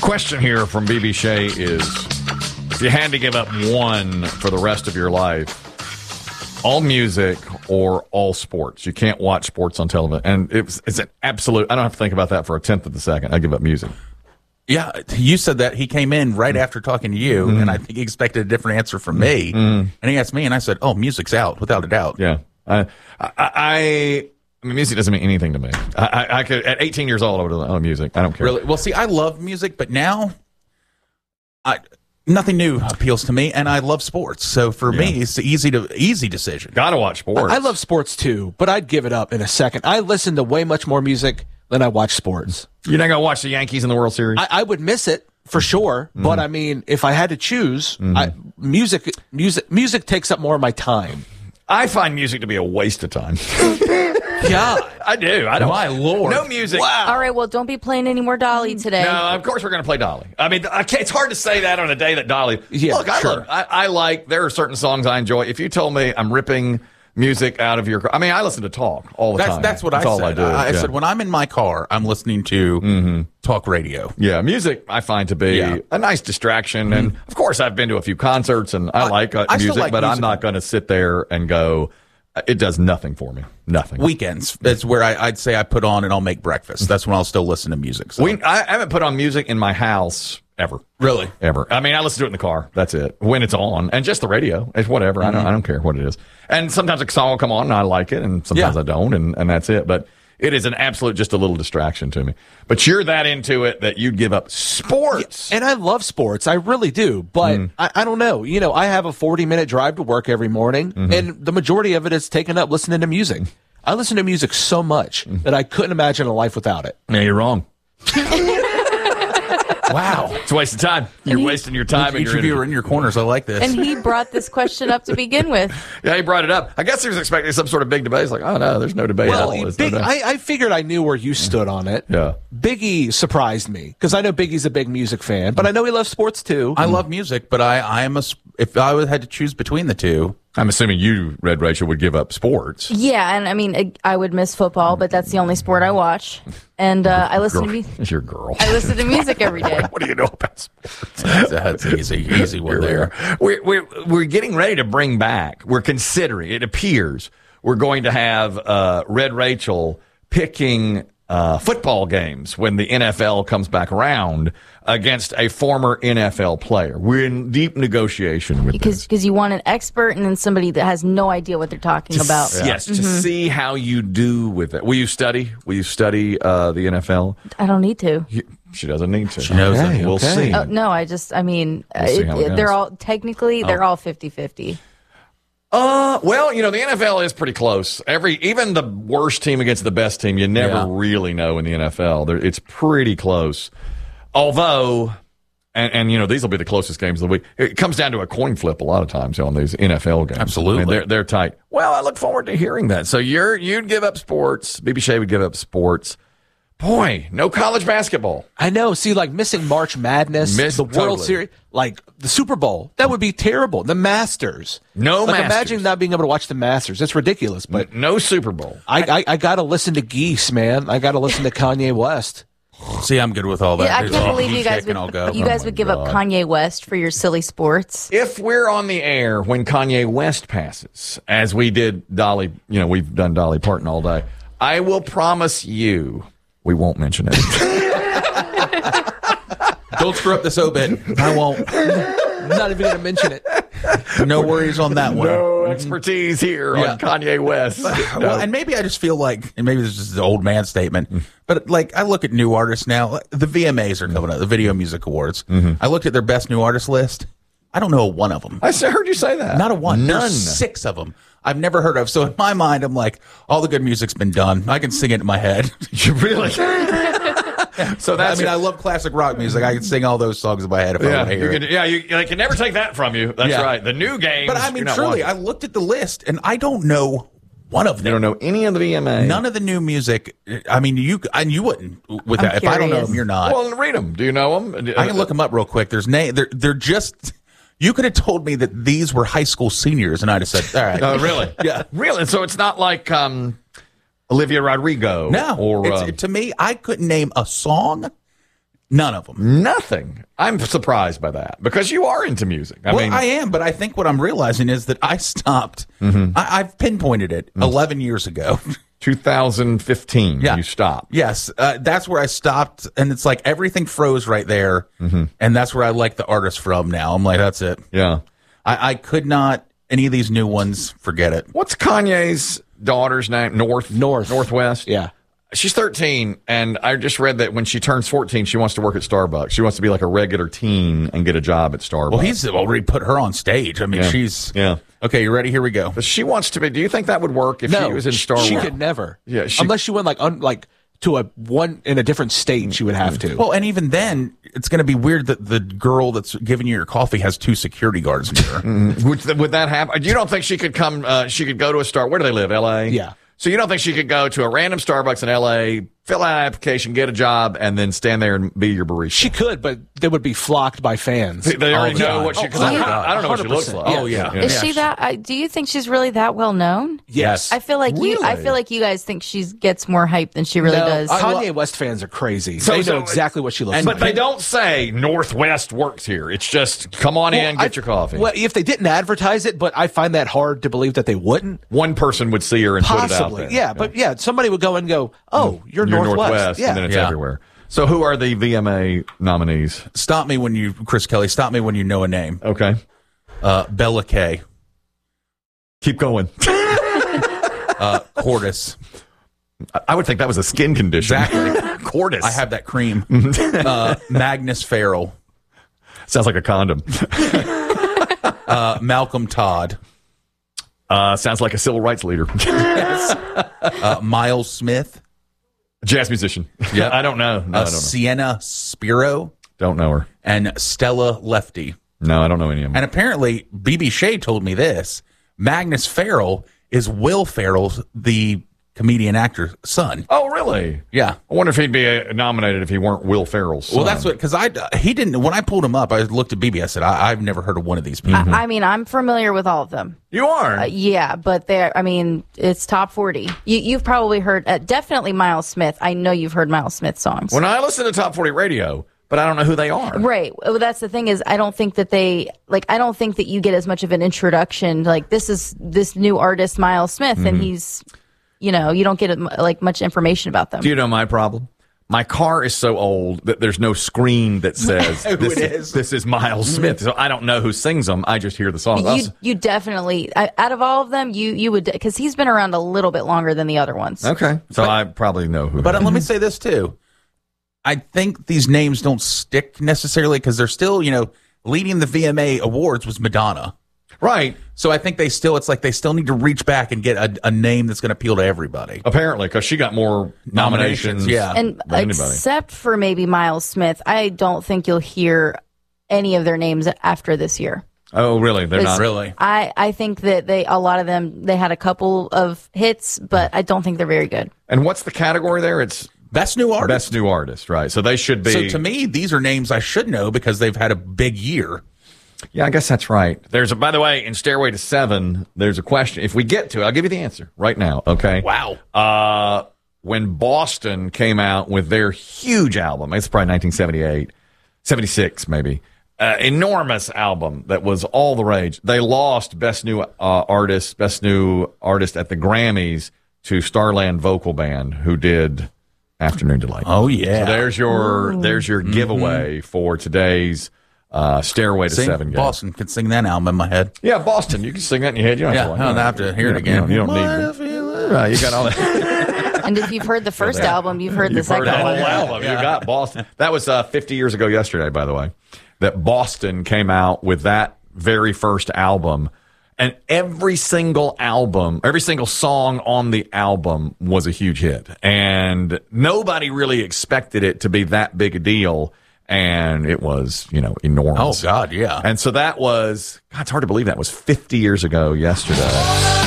question here from BB Shea is, if you had to give up one for the rest of your life, all music or all sports? You can't watch sports on television. And it's an absolute, I don't have to think about that for a tenth of a second. I give up music. Yeah, you said that. He came in right after talking to you, and I think he expected a different answer from me. And he asked me, and I said, "Oh, music's out, without a doubt." Yeah, I mean, music doesn't mean anything to me. I could at 18 years old, I would have like, music. I don't care. Really? Well, see, I love music, but now, nothing new appeals to me, and I love sports. So for me, it's the easy decision. Gotta watch sports. I love sports too, but I'd give it up in a second. I listen to way much more music than I watch sports. You're not gonna watch the Yankees in the World Series? I would miss it for sure, but I mean, if I had to choose, music takes up more of my time. I find music to be a waste of time. God, I do. I don't. My Lord. No music. Wow. All right, well, don't be playing any more Dolly today. No, of course we're going to play Dolly. I mean, it's hard to say that on a day that Dolly. Yeah, look, sure. I like. There are certain songs I enjoy. If you told me I'm ripping music out of your, I mean, I listen to talk all the time. That's what I said. All I do. I said when I'm in my car, I'm listening to talk radio. Yeah, music I find to be a nice distraction, and of course I've been to a few concerts, and I like I still music, like but music. I'm not going to sit there and go. It does nothing for me. Nothing. Weekends, that's where I'd say I put on and I'll make breakfast. That's when I'll still listen to music. So. I haven't put on music in my house ever. Really? Ever. I mean, I listen to it in the car. That's it. When it's on. And just the radio. It's whatever. I don't care what it is. And sometimes a song will come on and I like it, and sometimes I don't, and that's it. But it is an absolute, just a little distraction to me. But you're that into it that you'd give up sports. Yeah, and I love sports. I really do. But I don't know. You know, I have a 40-minute drive to work every morning, and the majority of it is taken up listening to music. I listen to music so much that I couldn't imagine a life without it. Yeah, you're wrong. Wow. It's a waste of time. You're wasting your time. Each of you are in your corners. I like this. And he brought this question up to begin with. Yeah, he brought it up. I guess he was expecting some sort of big debate. He's like, oh, no, there's no debate at all. I figured I knew where you stood on it. Yeah. Biggie surprised me because I know Biggie's a big music fan, but I know he loves sports too. I love music, but I am if I had to choose between the two. I'm assuming you, Red Rachel, would give up sports. Yeah, and I mean, I would miss football, but that's the only sport I watch. And I listen to music. It's your girl. I listen to music every day. What do you know about sports? That's easy one there. We're getting ready to bring back. We're considering. It appears we're going to have Red Rachel picking football games when the NFL comes back around against a former NFL player. We're in deep negotiation with this. Because you want an expert and then somebody that has no idea what they're talking about. Yes, to see how you do with it. Will you study? Will you study the NFL? I don't need to. She doesn't need to. She knows Okay, it. We'll see. Oh, no, I mean, We'll see how it goes. they're all, technically, they're all 50-50. Well, you know, the NFL is pretty close. Even the worst team against the best team, you never really know in the NFL. It's pretty close. Although, and you know, these will be the closest games of the week. It comes down to a coin flip a lot of times on these NFL games. Absolutely. I mean, they're tight. Well, I look forward to hearing that. So you'd give up sports. BB Shea would give up sports. Boy, no college basketball. I know. See, like missing March Madness, the World totally. Series, like the Super Bowl. That would be terrible. The Masters. No like, Masters. Imagine not being able to watch the Masters. It's ridiculous. But No Super Bowl. I got to listen to Geese, man. I got to listen to Kanye West. See, I'm good with all that. Yeah, I There's can't all believe you guys check and I'll go. would give up Kanye West for your silly sports. If we're on the air when Kanye West passes, as we did Dolly, you know, we've done Dolly Parton all day, I will promise you we won't mention it. Don't screw up this obit. I won't. I'm not even going to mention it. No worries on that one. No expertise here on Kanye West. Well, and maybe I just feel like, and maybe this is just an old man statement, but like I look at new artists now. The VMAs are coming up, the Video Music Awards. I looked at their best new artist list. I don't know one of them. I heard you say that. Not a one. None. There's 6 of them I've never heard of. So in my mind, I'm like, all the good music's been done. I can sing it in my head. You really? So that's. I love classic rock music. I can sing all those songs in my head if I want to hear it. They can never take that from you. That's Yeah. right. The new games. But I mean, you're not truly, watching. I looked at the list and I don't know one of You them. don't know any of the VMA. None of the new music. I mean, you wouldn't with that. If I don't know curious. them, you're not. Well, read them. Do you know them? I can look them up real quick. There's they're just. You could have told me that these were high school seniors, and I'd have said, "All right." Oh, really? Yeah. Really? So it's not like Olivia Rodrigo. No. Or to me, I couldn't name a song None of them. Nothing. I'm surprised by that because you are into music. I mean, I am, but I think what I'm realizing is that I stopped. I've pinpointed it 11 years ago. 2015, Yeah. you stopped. Yes, that's where I stopped, and it's like everything froze right there, and that's where I like the artist from now. I'm like, that's it. Yeah. I could not, any of these new ones, forget it. What's Kanye's daughter's name? Northwest? Yeah. She's 13, and I just read that when she turns 14, she wants to work at Starbucks. She wants to be like a regular teen and get a job at Starbucks. Well, he's already put her on stage. I mean, she's... Yeah. Okay, you ready? Here we go. But she wants to be. Do you think that would work if she was in Star Wars? She could never. Yeah, unless she went like to a one in a different state, she would have to. Well, and even then, it's going to be weird that the girl that's giving you your coffee has 2 security guards near her. Would that happen? You don't think she could come? She could go to a Star. Where do they live? L.A. Yeah. So you don't think she could go to a random Starbucks in L.A., fill out an application, get a job, and then stand there and be your barista? She could, but they would be flocked by fans. They already know what she. Oh, yeah. I don't know what she looks 100%. like. Oh, yeah. Is she that? Do you think she's really that well known? Yes. I feel like you. I Really? feel like you guys think she gets more hype than she really No, does. Kanye West fans are crazy. So- They so- know exactly what she looks But like. they don't say Northwest works here. It's just come on in, get your coffee. Well, if they didn't advertise it, but I find that hard to believe that they wouldn't. One person would see her and put it out Possibly, there. yeah. But yeah, somebody would go and go, "Oh, you're Northwest." Yeah. and then it's Yeah. everywhere. So who are the VMA nominees? Stop me when you, Chris Kelly, stop me when you know a name. Okay. Bella Kay, Keep going. Cordis. I would think that was a skin condition. Exactly. Cordis. I have that cream. Magnus Farrell. Sounds like a condom. Malcolm Todd. Sounds like a civil rights leader. Miles Smith. Jazz musician. Yep. I don't know. No, I don't know. Sienna Spiro. Don't know her. And Stella Lefty. No, I don't know any of them. And apparently, BB Shea told me this. Magnus Farrell is Will Ferrell's, the comedian actor's son. Oh, really? Yeah. I wonder if he'd be nominated if he weren't Will Ferrell's son. Well, that's what, because he didn't, when I pulled him up, I looked at BB, I said, I've never heard of one of these people. I mean, I'm familiar with all of them. You are? Yeah, but it's top 40. You've probably heard, definitely Miles Smith. I know you've heard Miles Smith songs. When I listen to Top 40 Radio, but I don't know who they are. Right. Well, that's the thing is, I don't think that I don't think that you get as much of an introduction. Like, this is this new artist, Miles Smith, and he's, you don't get like much information about them. Do you know my problem? My car is so old that there's no screen that says this is Miles Smith. So I don't know who sings them. I just hear the song. You definitely, out of all of them, you would, because he's been around a little bit longer than the other ones. Okay. So I probably know who. But let me say this, too. I think these names don't stick necessarily because they're still, leading the VMA awards was Madonna. Right. So I think they still need to reach back and get a name that's going to appeal to everybody. Apparently, because she got more nominations. Yeah. And than anybody. except for maybe Miles Smith, I don't think you'll hear any of their names after this year. Oh, really? They're not Really? I think that a lot of them, they had a couple of hits, but I don't think they're very good. And what's the category there? It's Best New Artist. Best New Artist, right? So they should be. So to me, these are names I should know because they've had a big year. Yeah, I guess that's right. By the way, in Stairway to Seven, there's a question. If we get to it, I'll give you the answer right now, okay? Wow. When Boston came out with their huge album, it's probably 1978, 76 maybe, enormous album that was all the rage. They lost Best New Artist at the Grammys to Starland Vocal Band, who did Afternoon Delight. Oh, yeah. So there's your giveaway for today's Stairway to Seven game. Boston can sing that album in my head. Yeah, Boston. You can sing that in your head. You don't Yeah, I don't have to hear it again. You don't need it. Right, you got all that. And if you've heard the first album, you've heard the You've heard second the whole one. album. You got Boston. That was 50 years ago yesterday, by the way, that Boston came out with that very first album. And every single song on the album was a huge hit. And nobody really expected it to be that big a deal. And it was, enormous. Oh, God, yeah. And so that was, God, it's hard to believe that was 50 years ago yesterday.